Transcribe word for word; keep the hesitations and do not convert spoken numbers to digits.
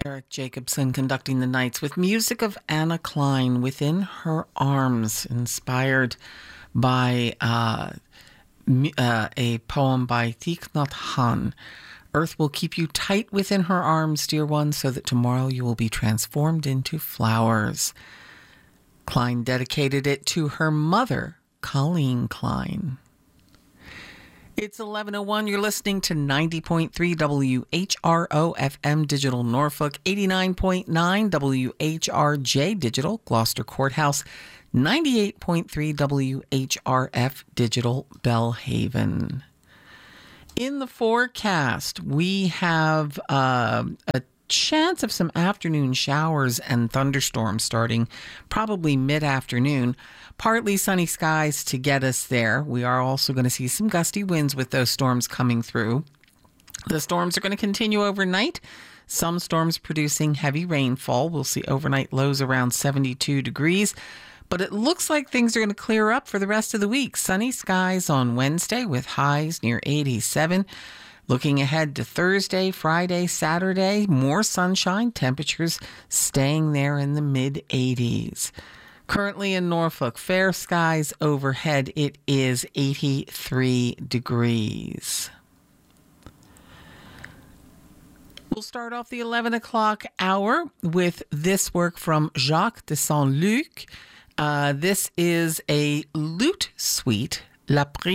Eric Jacobson conducting the nights with music of Anna Klein, Within Her Arms, inspired by uh, uh, a poem by Thich Nhat Hanh. Earth will keep you tight within her arms, dear one, so that tomorrow you will be transformed into flowers. Klein dedicated it to her mother, Colleen Klein. It's eleven oh one. You're listening to ninety point three W H R O F M Digital Norfolk, eighty-nine point nine W H R J Digital Gloucester Courthouse, ninety-eight point three W H R F Digital Bellhaven. In the forecast, we have uh, a chance of some afternoon showers and thunderstorms starting probably mid-afternoon. Partly sunny skies to get us there. We are also going to see some gusty winds with those storms coming through. The storms are going to continue overnight. Some storms producing heavy rainfall. We'll see overnight lows around seventy-two degrees. But it looks like things are going to clear up for the rest of the week. Sunny skies on Wednesday with highs near eighty-seven. Looking ahead to Thursday, Friday, Saturday, more sunshine, temperatures staying there in the mid eighties. Currently in Norfolk, fair skies overhead. It is eighty-three degrees. We'll start off the eleven o'clock hour with this work from Jacques de Saint-Luc. Uh, this is a lute suite, La Prière.